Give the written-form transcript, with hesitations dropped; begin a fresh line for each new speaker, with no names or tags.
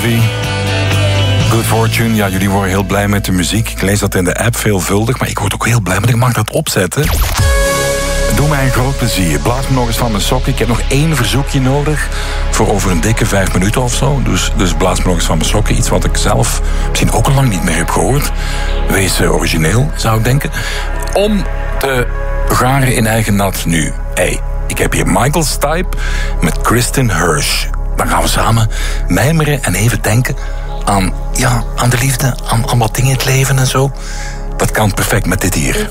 Heavy. Good Fortune, ja, jullie worden heel blij met de muziek. Ik lees dat in de app veelvuldig, maar ik word ook heel blij, want ik mag dat opzetten. Doe mij een groot plezier. Blaas me nog eens van mijn sokken. Ik heb nog 1 verzoekje nodig voor over een dikke 5 minuten of zo. Dus blaas me nog eens van mijn sokken. Iets wat ik zelf misschien ook al lang niet meer heb gehoord. Wees origineel, zou ik denken. Om te garen in eigen nat nu. Ik heb hier Michael Stipe met Kristen Hirsch. Dan gaan we samen mijmeren en even denken aan de liefde, aan wat dingen in het leven en zo. Dat kan perfect met dit hier.